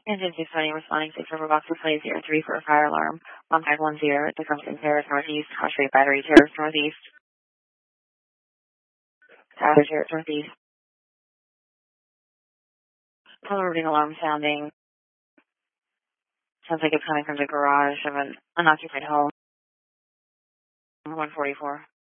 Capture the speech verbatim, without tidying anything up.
Engine two twenty responding to River Box Display zero three for a fire alarm. one five one zero, Tecumseh Terrace Northeast, Cross Street Battery Terrace Northeast. Tower Terrace Northeast. Total routing alarm sounding. Sounds like it's coming from the garage of an unoccupied home. one forty-four.